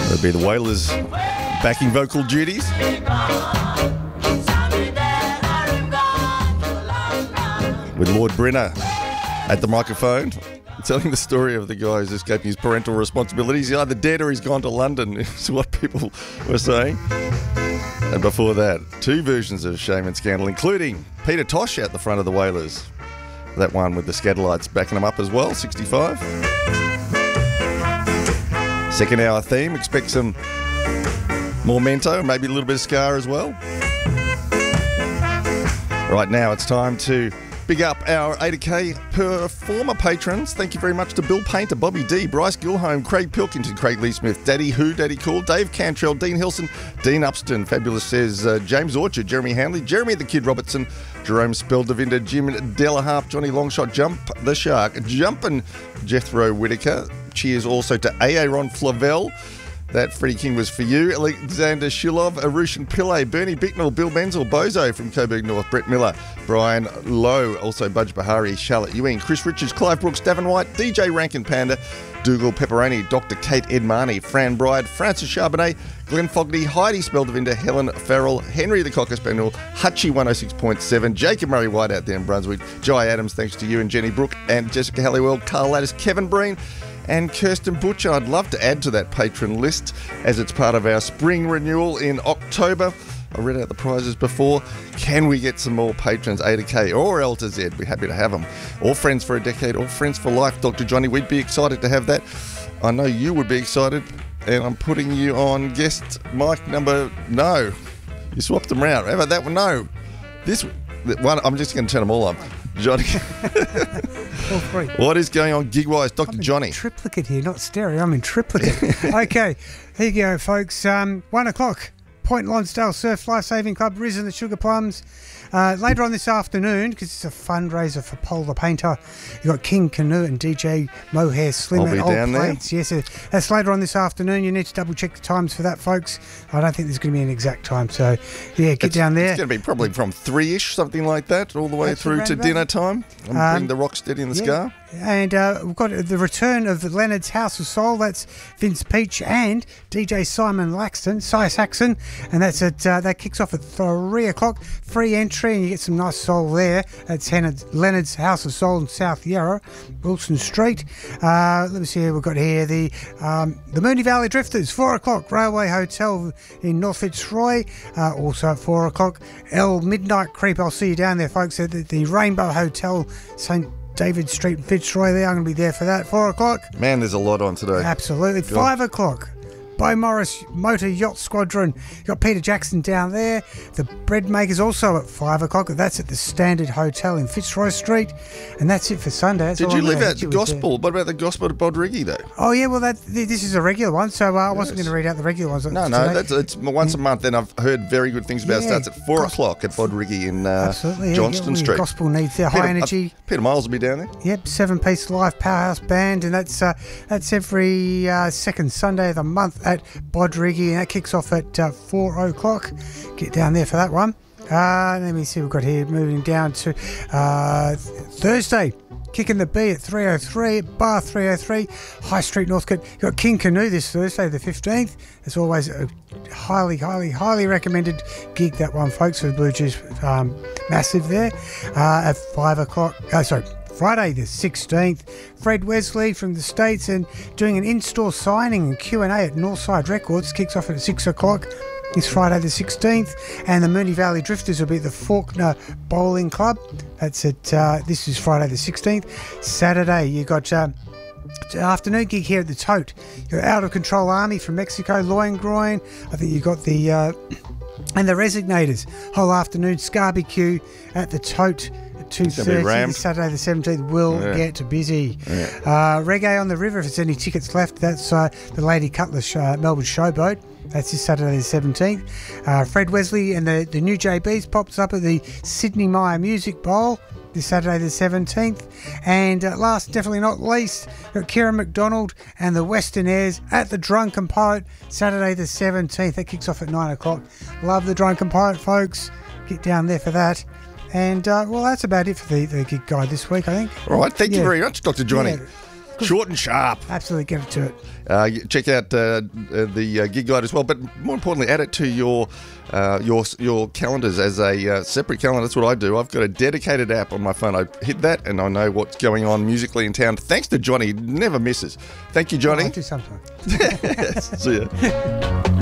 That'd be the Wailers backing vocal duties. With Lord Brenner at the microphone, telling the story of the guy who's escaping his parental responsibilities. He's either dead or he's gone to London, is what people were saying. And before that, two versions of Shame and Scandal, including Peter Tosh at the front of the Wailers. That one with the Scatterlights backing them up as well, 65. Second hour theme, expect some more Mento, maybe a little bit of Scar as well. Right now, it's time to big up our 80K performer patrons. Thank you very much to Bill Painter, Bobby D, Bryce Gilholm, Craig Pilkington, Craig Lee Smith, Daddy Who, Daddy Cool, Dave Cantrell, Dean Hilson, Dean Upston, Fabulous says, James Orchard, Jeremy Hanley, Jeremy the Kid Robertson, Jerome Speldevinder, Jim Delaharp, Johnny Longshot, Jump the Shark, Jumpin' Jethro Whitaker. Cheers also to Aaron Flavel. That Freddie King was for you. Alexander Shilov, Arushan Pillay, Bernie Bicknell, Bill Menzel, Bozo from Coburg North, Brett Miller, Brian Lowe, also Budge Bahari, Charlotte Ewing, Chris Richards, Clive Brooks, Davin White, DJ Rankin Panda, Dougal Pepperoni, Dr. Kate Edmarni, Fran Bride, Francis Charbonnet, Glenn Fogarty, Heidi Speldevinder, Helen Farrell, Henry the Cocker Spaniel, Hutchie 106.7, Jacob Murray White out there in Brunswick, Jai Adams, thanks to you and Jenny Brooke, and Jessica Halliwell, Carl Lattis, Kevin Breen, and Kirsten Butcher. I'd love to add to that patron list as it's part of our spring renewal in October. I read out the prizes before. Can we get some more patrons, A to K or L to Z? We're happy to have them. Or Friends for a Decade, or Friends for Life, Dr. Johnny. We'd be excited to have that. I know you would be excited. And I'm putting you on guest mic number... No. You swapped them around. How about that one? No. This one, I'm just going to turn them all on. Johnny. All three. What is going on gig-wise, Dr. Johnny? Triplicate here, not stereo. I'm in triplicate. Okay, here you go, folks. 1 o'clock. Point Lonsdale Surf Lifesaving Club, Risen the Sugar Plums. Later on this afternoon, because it's a fundraiser for Paul the Painter, you've got King Canoe and DJ Mohair Slim and Old Plates. Yes, that's later on this afternoon. You need to double check the times for that, folks. I don't think there's going to be an exact time, so yeah, get down there. It's going to be probably from 3-ish, something like that, all the way through to dinner time. Bring the Rocksteady and the Scar. And we've got the return of Leonard's House of Soul. That's Vince Peach and DJ Simon Laxton, Cy Saxon, and that's at that kicks off at 3 o'clock. Free entry, and you get some nice soul there. That's Leonard's House of Soul in South Yarra, Wilson Street. Let me see who we've got here. The Moonee Valley Drifters, 4 o'clock. Railway Hotel in North Fitzroy, also at 4 o'clock. Midnight Creep. I'll see you down there, folks, at the Rainbow Hotel, St. David Street in Fitzroy there. I'm going to be there for that. 4 o'clock. Man, there's a lot on today. Absolutely. 5 o'clock. Bo Morris Motor Yacht Squadron. You've got Peter Jackson down there. The Bread Makers also at 5 o'clock. That's at the Standard Hotel in Fitzroy Street. And that's it for Sunday. That's Did you leave out the gospel? What about the gospel at Bodrigi though? Oh yeah, well this is a regular one, so I wasn't going to read out the regular ones. No, it's once a month, and I've heard very good things about it. Starts at 4 o'clock at Bodrigi in Johnston Street. Gospel needs their high energy. Peter Miles will be down there. Yep, 7-piece live powerhouse band, and that's every second Sunday of the month at Bodrigi, and that kicks off at 4 o'clock. Get down there for that one. Let me see what we've got here. Moving down to Thursday. Kicking the B at 303, Bar 303, High Street, Northcote. You've got King Canoe this Thursday, the 15th. It's always a highly recommended gig, that one, folks, for the Blue Juice. Massive there. At 5 o'clock. Friday the 16th, Fred Wesley from the States and doing an in-store signing and Q&A at Northside Records. Kicks off at 6 o'clock. It's Friday the 16th, and the Moonee Valley Drifters will be at the Faulkner Bowling Club. That's at this is Friday the 16th. Saturday you got afternoon gig here at the Tote. You're Out of Control Army from Mexico, Loin I think you got the and the Resignators. Whole afternoon Scarbecue at the Tote. 2:30 Saturday the 17th will get busy. Reggae on the River, if there's any tickets left, that's the Lady Cutlass Melbourne Showboat. That's this Saturday the 17th. Fred Wesley and the new JBs pops up at the Sydney Myer Music Bowl this Saturday the 17th. And last, definitely not least, got Kieran McDonald and the Western Airs at the Drunken Poet Saturday the 17th. That kicks off at 9 o'clock. Love the Drunken Poet, folks. Get down there for that. And, well, that's about it for the gig guide this week, I think. All right. Thank you very much, Dr. Johnny. Short and sharp. Absolutely, get it to it. Check out the gig guide as well, but more importantly, add it to your calendars as a separate calendar. That's what I do. I've got a dedicated app on my phone. I hit that and I know what's going on musically in town. Thanks to Johnny, never misses. Thank you, Johnny. I do sometimes. See ya.